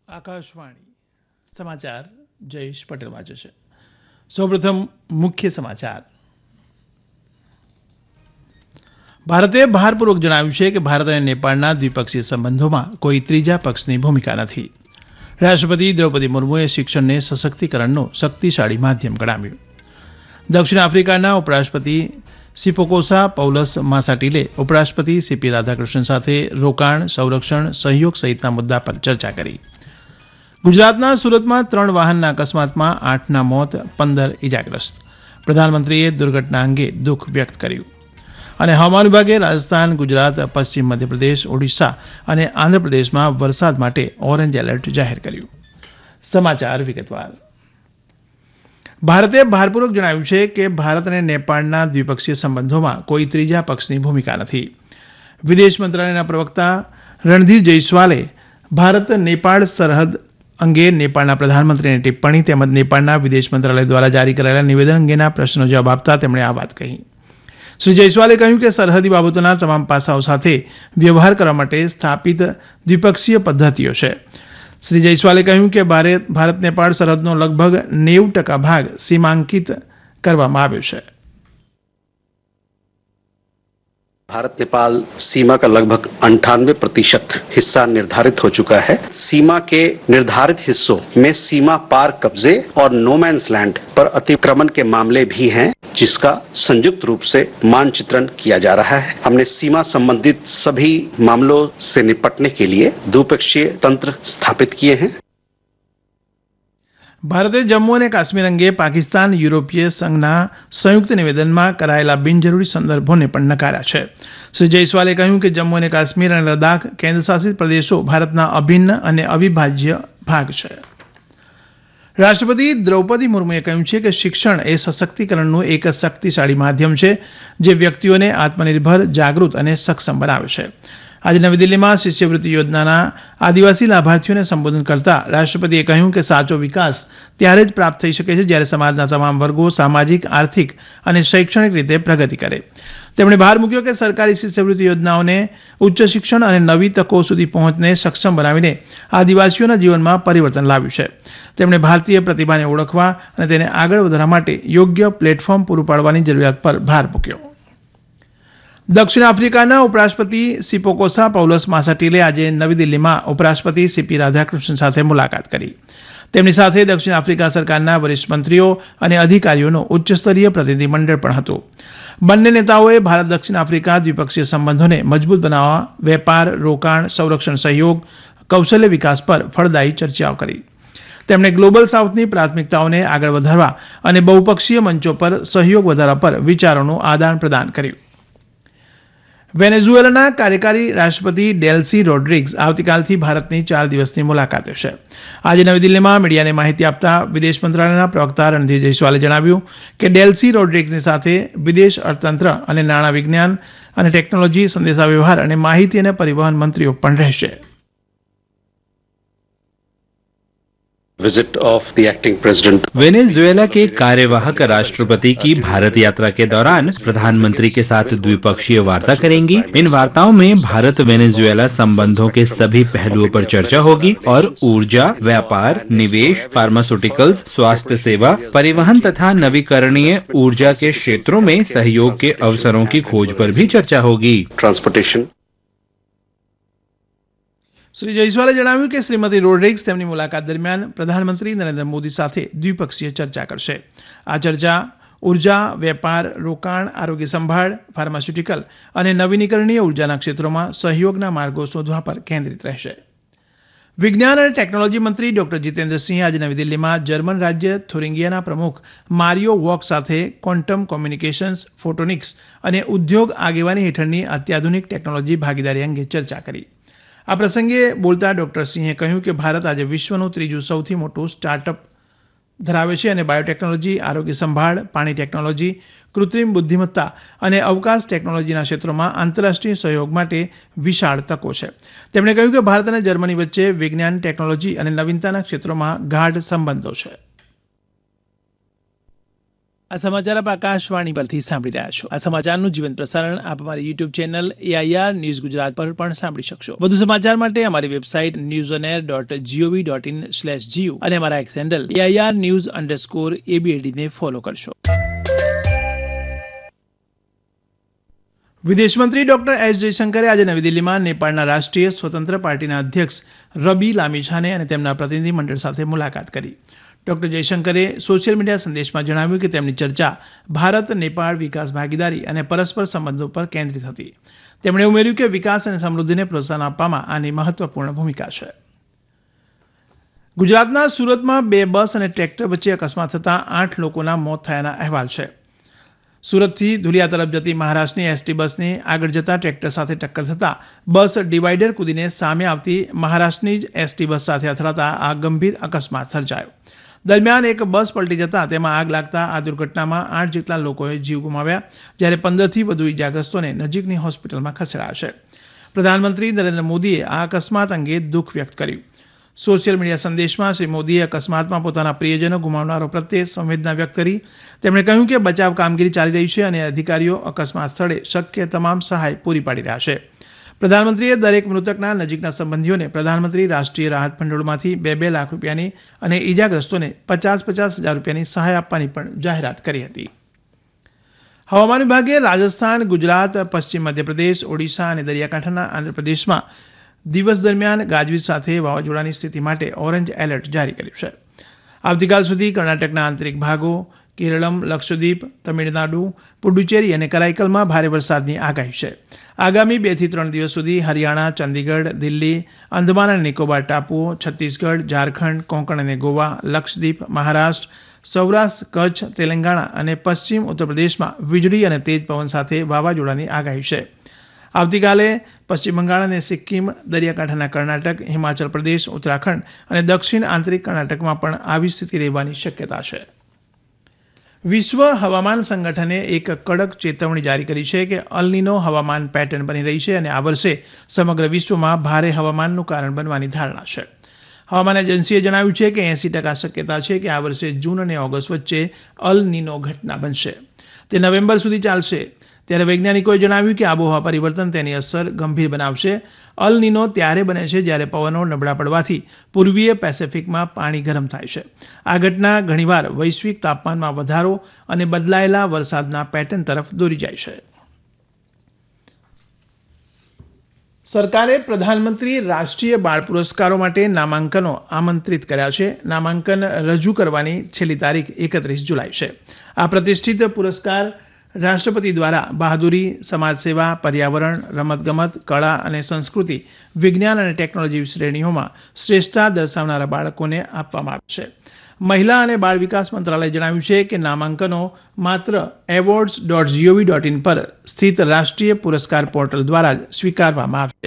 આકાશવાણી સમાચાર જયેશ પટેલ વાંચે છે. સૌપ્રથમ મુખ્ય સમાચાર. ભારતે ભારપૂર્વક જણાવ્યું છે કે ભારત અને નેપાળના દ્વિપક્ષીય સંબંધોમાં કોઈ ત્રીજા પક્ષની ભૂમિકા નથી. રાષ્ટ્રપતિ દ્રૌપદી મુર્મુએ શિક્ષણને સશક્તિકરણનું શક્તિશાળી માધ્યમ ગણાવ્યું. દક્ષિણ આફ્રિકાના ઉપરાષ્ટ્રપતિ સિપોકોસા પૌલસ માસાટીલે ઉપરાષ્ટ્રપતિ સીપી રાધાકૃષ્ણન સાથે રોકાણ, સંરક્ષણ, સહયોગ સહિતના મુદ્દા પર ચર્ચા કરી. ગુજરાતના સુરતમાં 3 વાહનના અકસ્માતમાં 8ના મોત, 15 ઇજાગ્રસ્ત. પ્રધાનમંત્રીએ દુર્ઘટના અંગે દુઃખ વ્યક્ત કર્યું. અને હવામાન વિભાગે રાજસ્થાન, ગુજરાત, પશ્ચિમ મધ્યપ્રદેશ, ઓડિશા અને આંધ્રપ્રદેશમાં વરસાદ માટે ઓરેન્જ એલર્ટ જાહેર કર્યું. સમાચાર વિગતવાર. ભારતે ભારપૂર્વક જણાવ્યું છે કે ભારત અને નેપાળના દ્વિપક્ષીય સંબંધોમાં કોઈ ત્રીજા પક્ષની ભૂમિકા નથી. વિદેશ મંત્રાલયના પ્રવક્તા રણધીર જયસ્વાલે ભારત નેપાળ સરહદ અંગે નેપાળના પ્રધાનમંત્રીની ટિપ્પણી તેમજ નેપાળના વિદેશ મંત્રાલય દ્વારા જારી કરાયેલા નિવેદન અંગેના પ્રશ્નનો જવાબ આપતા તેમણે આ વાત કહી. શ્રી જયસ્વાલે કહ્યું કે સરહદી બાબતોના તમામ પાસાઓ સાથે વ્યવહાર કરવા માટે સ્થાપિત દ્વિપક્ષીય પદ્ધતિઓ છે. શ્રી જયસ્વાલે કહ્યું કે ભારત નેપાળ સરહદનો લગભગ 90% ભાગ સીમાંકિત કરવામાં આવ્યો છે. भारत नेपाल सीमा का लगभग 98% हिस्सा निर्धारित हो चुका है. सीमा के निर्धारित हिस्सों में सीमा पार कब्जे और नो मैंस लैंड पर अतिक्रमण के मामले भी हैं, जिसका संयुक्त रूप से मानचित्रण किया जा रहा है. हमने सीमा संबंधित सभी मामलों से निपटने के लिए द्विपक्षीय तंत्र स्थापित किए हैं. ભારતે જમ્મુ અને કાશ્મીર અંગે પાકિસ્તાન યુરોપીય સંઘના સંયુક્ત નિવેદનમાં કરાયેલા બિનજરૂરી સંદર્ભોને પણ નકાર્યા છે. શ્રી જયસ્વાલે કહ્યું કે જમ્મુ અને કાશ્મીર અને લદ્દાખ કેન્દ્રશાસિત પ્રદેશો ભારતના અભિન્ન અને અવિભાજ્ય ભાગ છે. રાષ્ટ્રપતિ દ્રૌપદી મુર્મુએ કહ્યું છે કે શિક્ષણ એ સશક્તિકરણનું એક શક્તિશાળી માધ્યમ છે જે વ્યક્તિઓને આત્મનિર્ભર, જાગૃત અને સક્ષમ બનાવે છે. આજે નવી દિલ્હીમાં શિષ્યવૃત્તિ યોજનાના આદિવાસી લાભાર્થીઓને સંબોધન કરતા રાષ્ટ્રપતિએ કહ્યું કે સાચો વિકાસ ત્યારે જ પ્રાપ્ત થઈ શકે છે જ્યારે સમાજના તમામ વર્ગો સામાજિક, આર્થિક અને શૈક્ષણિક રીતે પ્રગતિ કરે. તેમણે ભાર મૂક્યો કે સરકારી શિષ્યવૃત્તિ યોજનાઓને ઉચ્ચ શિક્ષણ અને નવી તકો સુધી પહોંચને સક્ષમ બનાવીને આદિવાસીઓના જીવનમાં પરિવર્તન લાવ્યું છે. તેમણે ભારતીય પ્રતિભાને ઓળખવા અને તેને આગળ વધારવા માટે યોગ્ય પ્લેટફોર્મ પૂરું પાડવાની જરૂરિયાત પર ભાર મૂક્યો. દક્ષિણ આફ્રિકાના ઉપરાષ્ટ્રપતિ સિપોકોસા પૌલસ માસાટીલે આજે નવી દિલ્હીમાં ઉપરાષ્ટ્રપતિ સીપી રાધાકૃષ્ણન સાથે મુલાકાત કરી. તેમની સાથે દક્ષિણ આફ્રિકા સરકારના વરિષ્ઠ મંત્રીઓ અને અધિકારીઓનું ઉચ્ચસ્તરીય પ્રતિનિધિમંડળ પણ હતું. બંને નેતાઓએ ભારત દક્ષિણ આફ્રિકા દ્વિપક્ષીય સંબંધોને મજબૂત બનાવવા, વેપાર, રોકાણ, સંરક્ષણ સહયોગ, કૌશલ્ય વિકાસ પર ફળદાયી ચર્ચાઓ કરી. તેમણે ગ્લોબલ સાઉથની પ્રાથમિકતાઓને આગળ વધારવા અને બહુપક્ષીય મંચો પર સહયોગ વધારવા પર વિચારોનું આદાન પ્રદાન કર્યું. વેનેઝુએલાના કાર્યકારી રાષ્ટ્રપતિ ડેલ્સી રોડ્રિગ્સ આવતીકાલથી ભારતની 4 દિવસની મુલાકાતે છે. આજે નવી દિલ્હીમાં મીડિયાને માહિતી આપતા વિદેશ મંત્રાલયના પ્રવક્તા રણધીર જયસ્વાલે જણાવ્યું કે ડેલ્સી રોડ્રિગ્સની સાથે વિદેશ, અર્થતંત્ર અને નાણાં, વિજ્ઞાન અને ટેકનોલોજી, સંદેશાવ્યવહાર અને માહિતી અને પરિવહન મંત્રીઓ પણ રહેશે. Visit of the acting president. Venezuela के कार्यवाहक राष्ट्रपति की भारत यात्रा के दौरान प्रधानमंत्री के साथ द्विपक्षीय वार्ता करेंगी. इन वार्ताओं में भारत वेनेजुएला संबंधों के सभी पहलुओं पर चर्चा होगी और ऊर्जा, व्यापार, निवेश, फार्मास्यूटिकल्स, स्वास्थ्य सेवा, परिवहन तथा नवीकरणीय ऊर्जा के क्षेत्रों में सहयोग के अवसरों की खोज पर भी चर्चा होगी. ट्रांसपोर्टेशन. શ્રી જયસ્વાલે જણાવ્યું કે શ્રીમતી રોડ્રિગ્સ તેમની મુલાકાત દરમિયાન પ્રધાનમંત્રી નરેન્દ્ર મોદી સાથે દ્વિપક્ષીય ચર્ચા કરશે. આ ચર્ચા ઉર્જા, વેપાર, રોકાણ, આરોગ્ય સંભાળ, ફાર્માસ્યુટિકલ અને નવીનીકરણીય ઉર્જાના ક્ષેત્રોમાં સહયોગના માર્ગો શોધવા પર કેન્દ્રિત રહેશે. વિજ્ઞાન અને ટેકનોલોજી મંત્રી ડોક્ટર જીતેન્દ્રસિંહ આજે નવી દિલ્હીમાં જર્મન રાજ્ય થોરિંગિયાના પ્રમુખ મારિયો વોક સાથે ક્વોન્ટમ કોમ્યુનિકેશન્સ, ફોટોનિક્સ અને ઉદ્યોગ આગેવાની હેઠળની અત્યાધુનિક ટેકનોલોજી ભાગીદારી અંગે ચર્ચા કરી. આ પ્રસંગે બોલતા ડોક્ટર સિંહે કહ્યું કે ભારત આજે વિશ્વનું ત્રીજું સૌથી મોટું સ્ટાર્ટઅપ ધરાવે છે અને બાયોટેકનોલોજી, આરોગ્ય સંભાળ, પાણી ટેકનોલોજી, કૃત્રિમ બુદ્ધિમત્તા અને અવકાશ ટેકનોલોજીના ક્ષેત્રોમાં આંતરરાષ્ટ્રીય સહયોગ માટે વિશાળ તકો છે. તેમણે કહ્યું કે ભારત અને જર્મની વચ્ચે વિજ્ઞાન, ટેકનોલોજી અને નવીનતાના ક્ષેત્રોમાં ગાઢ સંબંધો છે. આ સમાચાર આપ આકાશવાણી પરથી સાંભળી રહ્યા છો. આ સમાચારનું જીવંત પ્રસારણ આપ અમારી YouTube channel AIR news Gujarat પર પણ સાંભળી શકશો. વધુ સમાચાર માટે અમારી વેબસાઇટ newsonair.gov.in/gu અને અમારા એક્સ હેન્ડલ AIR_news_ABAD ને ફોલો કરશો. વિદેશમંત્રી ડોક્ટર એસ જયશંકરે આજે નવી દિલ્હીમાં નેપાળના રાષ્ટ્રીય સ્વતંત્ર પાર્ટીના અધ્યક્ષ રબી લામિછાને અને તેમના પ્રતિનિધિ મંડળ સાથે મુલાકાત કરી. ડોક્ટર જયશંકરે સોશિયલ મીડિયા સંદેશમાં જણાવ્યું કે તેમની ચર્ચા ભારત નેપાળ વિકાસ ભાગીદારી અને પરસ્પર સંબંધો પર કેન્દ્રિત હતી. તેમણે ઉમેર્યું કે વિકાસ અને સમૃદ્ધિને પ્રોત્સાહન આપવામાં આની મહત્વપૂર્ણ ભૂમિકા છે. ગુજરાતના સુરતમાં 2 બસ અને ટ્રેક્ટર વચ્ચે અકસ્માત થતાં 8 લોકોના મોત થયાના અહેવાલ છે. સુરતથી ધુલિયા તરફ જતી મહારાષ્ટ્રની એસટી બસની આગળ જતા ટ્રેક્ટર સાથે ટક્કર થતાં બસ ડિવાઈડર કૂદીને સામે આવતી મહારાષ્ટ્રની જ એસટી બસ સાથે અથડાતા આ ગંભીર અકસ્માત સર્જાયો. દરમિયાન એક બસ પલટી જતા તેમાં આગ લાગતા આ દુર્ઘટનામાં 8 જેટલા લોકોએ જીવ ગુમાવ્યા, જ્યારે 15થી વધુ ઇજાગ્રસ્તોને નજીકની હોસ્પિટલમાં ખસેડાયા છે. પ્રધાનમંત્રી નરેન્દ્ર મોદીએ આ અકસ્માત અંગે દુઃખ વ્યક્ત કર્યું. સોશિયલ મીડિયા સંદેશમાં શ્રી મોદીએ અકસ્માતમાં પોતાના પ્રિયજનો ગુમાવનારો પ્રત્યે સંવેદના વ્યક્ત કરી. તેમણે કહ્યું કે બચાવ કામગીરી ચાલી રહી છે અને અધિકારીઓ અકસ્માત સ્થળે શક્ય તમામ સહાય પૂરી પાડી રહ્યા છે. પ્રધાનમંત્રીએ દરેક મૃતકના નજીકના સંબંધીઓને પ્રધાનમંત્રી રાષ્ટ્રીય રાહત ભંડોળમાંથી 2-2 લાખ રૂપિયાની અને ઇજાગ્રસ્તોને 50,000 રૂપિયાની સહાય આપવાની પણ જાહેરાત કરી હતી. હવામાન વિભાગે રાજસ્થાન, ગુજરાત, પશ્ચિમ મધ્યપ્રદેશ, ઓડિશા અને દરિયાકાંઠાના આંધ્રપ્રદેશમાં દિવસ દરમિયાન ગાજવીજ સાથે વાવાઝોડાની સ્થિતિ માટે ઓરેન્જ એલર્ટ જારી કર્યું છે. આવતીકાલ સુધી કર્ણાટકના આંતરિક ભાગો, કેરળમ, લક્ષદ્વીપ, તમિળનાડુ, પુડુચેરી અને કરાઈકલમાં ભારે વરસાદની આગાહી છે. આગામી 2 થી 3 દિવસ સુધી હરિયાણા, ચંદીગઢ, દિલ્હી, અંદમાન અને નિકોબાર ટાપુઓ, છત્તીસગઢ, ઝારખંડ, કોંકણ અને ગોવા, લક્ષદ્વીપ, મહારાષ્ટ્ર, સૌરાષ્ટ્ર, કચ્છ, તેલંગાણા અને પશ્ચિમ ઉત્તર પ્રદેશમાં વીજળી અને તેજ પવન સાથે વાવાઝોડાની આગાહી છે. આવતીકાલે પશ્ચિમ બંગાળ અને સિક્કિમ, દરિયાકાંઠાના કર્ણાટક, હિમાચલ પ્રદેશ, ઉત્તરાખંડ અને દક્ષિણ આંતરિક કર્ણાટકમાં પણ આવી સ્થિતિ રહેવાની શક્યતા છે. વિશ્વ હવામાન સંગઠને એક કડક ચેતવણી જારી કરી છે કે અલ નીનો હવામાન પેટર્ન બની રહી છે અને આ વર્ષે સમગ્ર વિશ્વમાં ભારે હવામાનનું કારણ બનવાની ધારણા છે. હવામાન એજન્સીએ જણાવ્યું છે કે 80% શક્યતા છે કે આ વર્ષે જૂન અને ઓગસ્ટ વચ્ચે અલ નીનો ઘટના બનશે. તે નવેમ્બર સુધી ચાલશે. ત્યારે વૈજ્ઞાનિકોએ જણાવ્યું કે આબોહવા પરિવર્તન તેની અસર ગંભીર બનાવશે. અલ નીનો ત્યારે બને છે જ્યારે પવનો નબળા પડવાથી પૂર્વીય પેસિફિકમાં પાણી ગરમ થાય છે. આ ઘટના ઘણીવાર વૈશ્વિક તાપમાનમાં વધારો અને બદલાયેલા વરસાદના પેટર્ન તરફ દોરી જાય છે. સરકારે પ્રધાનમંત્રી રાષ્ટ્રીય બાળ પુરસ્કારો માટે નામાંકનો આમંત્રિત કર્યા છે. નામાંકન રજૂ કરવાની છેલ્લી તારીખ 31 જુલાઈ છે. આ પ્રતિષ્ઠિત પુરસ્કાર રાષ્ટ્રપતિ દ્વારા બહાદુરી, સમાજસેવા, પર્યાવરણ, રમતગમત, કળા અને સંસ્કૃતિ, વિજ્ઞાન અને ટેકનોલોજી શ્રેણીઓમાં શ્રેષ્ઠતા દર્શાવનારા બાળકોને આપવામાં આવે છે. મહિલા અને બાળ વિકાસ મંત્રાલયે જણાવ્યું છે કે નામાંકનો માત્ર awards.gov.in પર સ્થિત રાષ્ટ્રીય પુરસ્કાર પોર્ટલ દ્વારા જ સ્વીકારવામાં આવશે.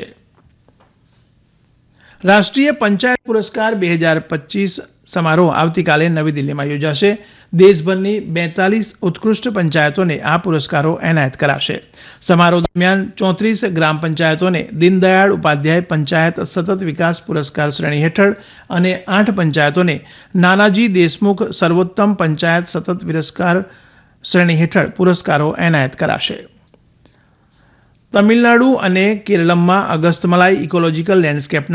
રાષ્ટ્રીય પંચાયત પુરસ્કાર 2025 સમારોહ આવતીકાલે નવી દિલ્હીમાં યોજાશે. દેશભરની 42 ઉત્કૃષ્ટ પંચાયતોને આ પુરસ્કારો એનાયત કરાશે. સમારોહ દરમિયાન 34 ગ્રામ પંચાયતોને દીનદયાળ ઉપાધ્યાય પંચાયત સતત વિકાસ પુરસ્કાર શ્રેણી હેઠળ અને 8 પંચાયતોને નાનાજી દેશમુખ સર્વોત્તમ પંચાયત સતત પુરસ્કાર શ્રેણી હેઠળ પુરસ્કારો એનાયત કરાશે. તમિલનાડુ અને કેરળમમાં અગસ્તમલાઈ ઇકોલોજીકલ લેન્ડસ્કેપના